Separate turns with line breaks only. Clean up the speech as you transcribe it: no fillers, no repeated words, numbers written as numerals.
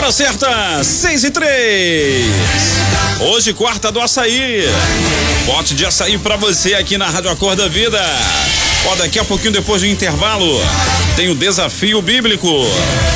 Hora certa, 6:03. Hoje, quarta do açaí. Pote de açaí pra você aqui na Rádio Acorda da Vida. Ó, daqui a pouquinho, depois do intervalo, tem o desafio bíblico.